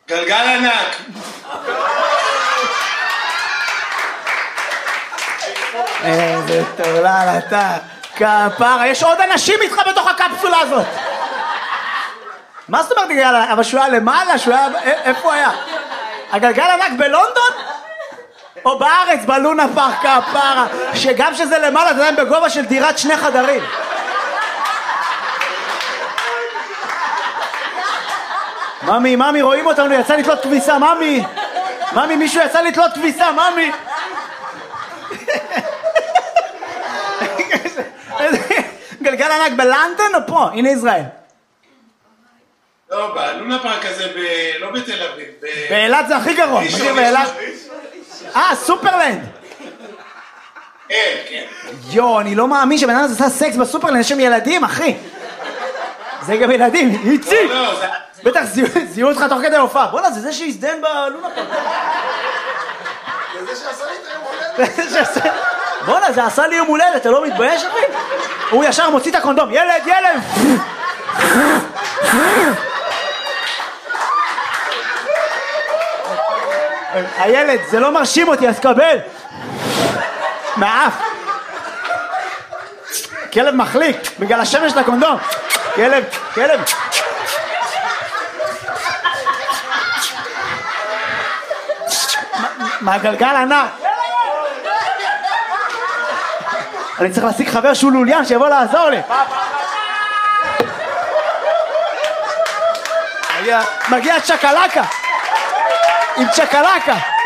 גלגל ענק. איזה טורלל אתה. כפרה, יש עוד אנשים איתך בתוך הקפסולה הזאת. מה זאת אומרת גלגל ענק? אבל שהוא היה למעלה, שהוא היה... איפה הוא היה? הגלגל ענק בלונדון? או בארץ, בלונה פארק, כפרה. שגם שזה למעלה, אתה יודע, בגובה של דירת 2 חדרים. ממי, רואים אותנו, יצא לתלות כביסה, ממי, מישהו יצא לתלות כביסה, ממי. גלגל ענק בלונדון או פה? הנה ישראל. לא, בלונה פארק הזה, לא בתל אביב. באילת זה הכי גרוע. סופרלנד. כן. יו, אני לא מאמין שבן אדם הזה עשה סקס בסופרלנד, יש שם ילדים, אחי. זה גם ילדים, איציק. בטח זיהו אותך תוך כדי הופעה. בוא'נה, זה שהזדן בלונה פארק. זה שעשה לי את היום הולדת. בוא'נה, זה עשה לי יום הולדת, אתה לא מתבייש אחי? הוא ישר מוציא את הקונדום, ילד! הילד, זה לא מרשים אותי, אז קבל. מעף. כלב מחליק, בגלל השמש של הקונדום. כלב. מהגלגל ענק. אני צריך להשיג חבר שהוא לוליין שיבוא לעזור לי. מגיע צ'קלקה עם צ'קלקה.